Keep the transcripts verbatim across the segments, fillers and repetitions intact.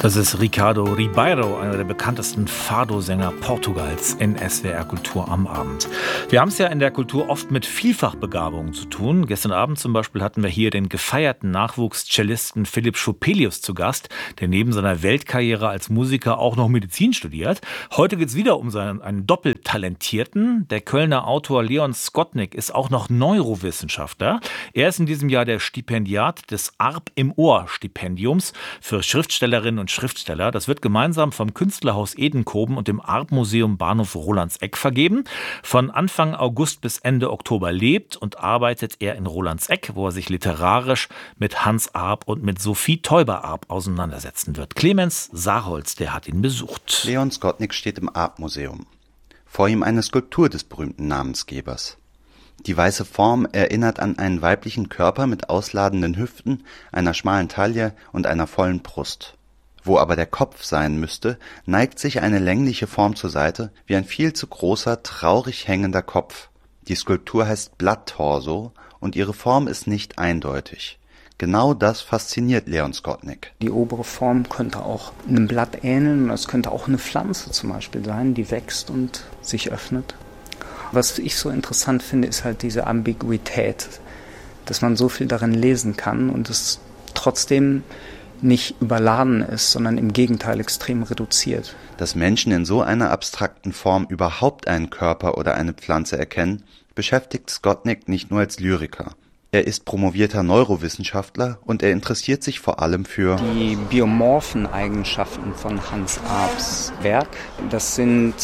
Das ist Ricardo Ribeiro, einer der bekanntesten Fado-Sänger Portugals in S W R Kultur am Abend. Wir haben es ja in der Kultur oft mit Vielfachbegabungen zu tun. Gestern Abend zum Beispiel hatten wir hier den gefeierten Nachwuchscellisten Philipp Schopelius zu Gast, der neben seiner Weltkarriere als Musiker auch noch Medizin studiert. Heute geht es wieder um seinen, einen Doppeltalentierten. Der Kölner Autor Leon Skotnick ist auch noch Neurowissenschaftler. Er ist in diesem Jahr der Stipendiat des Arp im Ohr Stipendiums für Schriftstellerinnen und Schriftsteller. Das wird gemeinsam vom Künstlerhaus Edenkoben und dem Arp-Museum Bahnhof Rolandseck vergeben. Von Anfang August bis Ende Oktober lebt und arbeitet er in Rolandseck, wo er sich literarisch mit Hans Arp und mit Sophie Teuber-Arp auseinandersetzen wird. Clemens Saarholz, der hat ihn besucht. Leon Skotnick steht im Arp-Museum. Vor ihm eine Skulptur des berühmten Namensgebers. Die weiße Form erinnert an einen weiblichen Körper mit ausladenden Hüften, einer schmalen Taille und einer vollen Brust. Wo aber der Kopf sein müsste, neigt sich eine längliche Form zur Seite, wie ein viel zu großer, traurig hängender Kopf. Die Skulptur heißt Blatttorso und ihre Form ist nicht eindeutig. Genau das fasziniert Leon Skotnick. Die obere Form könnte auch einem Blatt ähneln, es könnte auch eine Pflanze zum Beispiel sein, die wächst und sich öffnet. Was ich so interessant finde, ist halt diese Ambiguität, dass man so viel darin lesen kann und es trotzdem nicht überladen ist, sondern im Gegenteil extrem reduziert. Dass Menschen in so einer abstrakten Form überhaupt einen Körper oder eine Pflanze erkennen, beschäftigt Skotnick nicht nur als Lyriker. Er ist promovierter Neurowissenschaftler und er interessiert sich vor allem für die biomorphen Eigenschaften von Hans Arps Werk. Das sind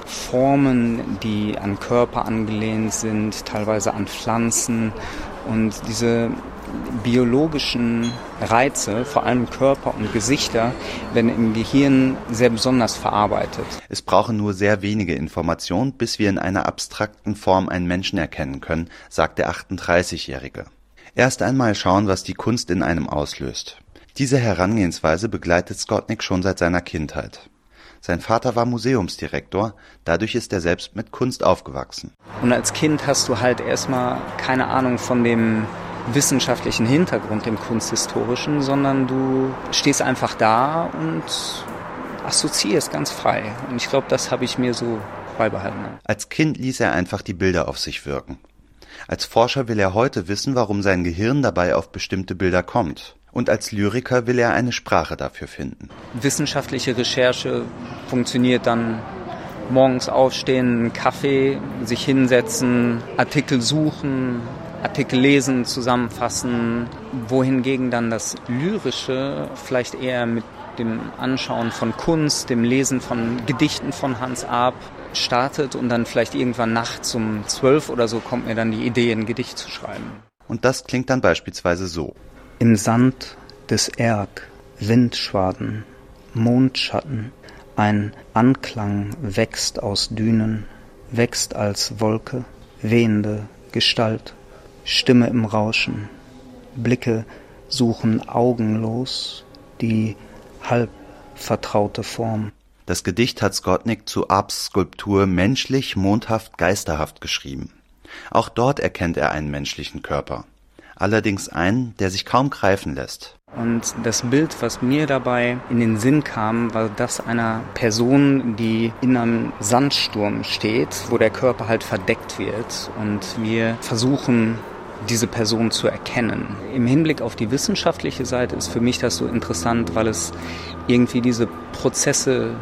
Formen, die an Körper angelehnt sind, teilweise an Pflanzen, und diese biologischen Reize, vor allem Körper und Gesichter, werden im Gehirn sehr besonders verarbeitet. Es brauchen nur sehr wenige Informationen, bis wir in einer abstrakten Form einen Menschen erkennen können, sagt der achtunddreißigjährige. Erst einmal schauen, was die Kunst in einem auslöst. Diese Herangehensweise begleitet Skotnick schon seit seiner Kindheit. Sein Vater war Museumsdirektor, dadurch ist er selbst mit Kunst aufgewachsen. Und als Kind hast du halt erstmal keine Ahnung von dem wissenschaftlichen Hintergrund, dem kunsthistorischen, sondern du stehst einfach da und assoziierst ganz frei. Und ich glaube, das habe ich mir so beibehalten. Als Kind ließ er einfach die Bilder auf sich wirken. Als Forscher will er heute wissen, warum sein Gehirn dabei auf bestimmte Bilder kommt. Und als Lyriker will er eine Sprache dafür finden. Wissenschaftliche Recherche funktioniert dann morgens aufstehen, einen Kaffee, sich hinsetzen, Artikel suchen, Artikel lesen, zusammenfassen, wohingegen dann das Lyrische vielleicht eher mit dem Anschauen von Kunst, dem Lesen von Gedichten von Hans Arp startet und dann vielleicht irgendwann nachts um zwölf oder so kommt mir dann die Idee, ein Gedicht zu schreiben. Und das klingt dann beispielsweise so. Im Sand des Erg, Windschwaden, Mondschatten, ein Anklang wächst aus Dünen, wächst als Wolke, wehende Gestalt. Stimme im Rauschen, Blicke suchen augenlos die halb vertraute Form. Das Gedicht hat Skotnick zu Arps Skulptur menschlich, mondhaft, geisterhaft geschrieben. Auch dort erkennt er einen menschlichen Körper. Allerdings einen, der sich kaum greifen lässt. Und das Bild, was mir dabei in den Sinn kam, war das einer Person, die in einem Sandsturm steht, wo der Körper halt verdeckt wird. Und wir versuchen, diese Person zu erkennen. Im Hinblick auf die wissenschaftliche Seite ist für mich das so interessant, weil es irgendwie diese Prozesse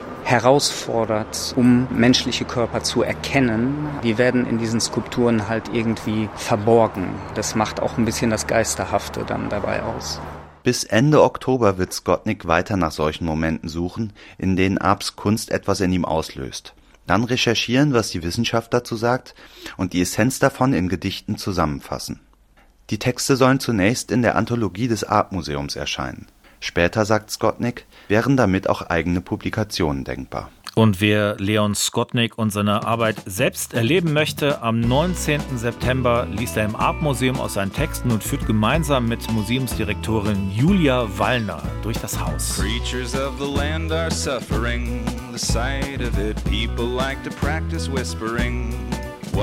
herausfordert, um menschliche Körper zu erkennen. Die werden in diesen Skulpturen halt irgendwie verborgen. Das macht auch ein bisschen das Geisterhafte dann dabei aus. Bis Ende Oktober wird Skotnick weiter nach solchen Momenten suchen, in denen Arps Kunst etwas in ihm auslöst. Dann recherchieren, was die Wissenschaft dazu sagt und die Essenz davon in Gedichten zusammenfassen. Die Texte sollen zunächst in der Anthologie des Arp-Museums erscheinen. Später, sagt Skotnick, wären damit auch eigene Publikationen denkbar. Und wer Leon Skotnick und seine Arbeit selbst erleben möchte, am neunzehnten September liest er im Arp-Museum aus seinen Texten und führt gemeinsam mit Museumsdirektorin Julia Wallner durch das Haus. Creatures of the land are suffering, the sight of it people like to practice whispering.